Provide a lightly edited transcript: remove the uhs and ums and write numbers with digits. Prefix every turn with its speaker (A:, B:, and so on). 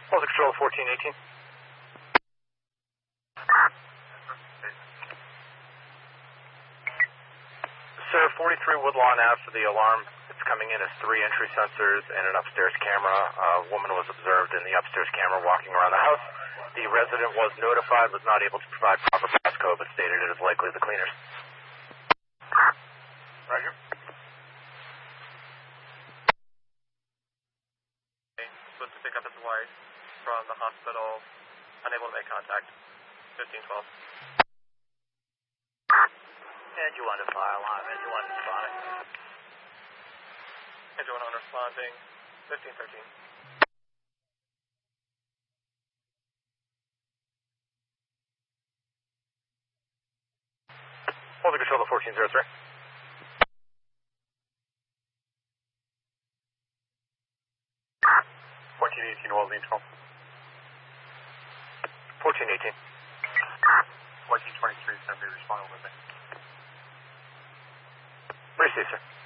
A: Hold the control 1418. Sir, 43 Woodlawn Ave for the alarm. It's coming in as 3 entry sensors and an upstairs camera. A woman was observed in the upstairs camera walking around the house. The resident was notified, was not able to provide proper passcode, but stated it is likely the cleaners. Roger.
B: Supposed to pick up his wife from the hospital, unable to make contact. 1512.
C: And you want a fire alarm, and you want responding.
B: And you want on responding. 1513.
A: Hold the control 1403. 1418 will lead 12. 1418.
C: 1423 is going to be responding with me.
A: Receive, sir.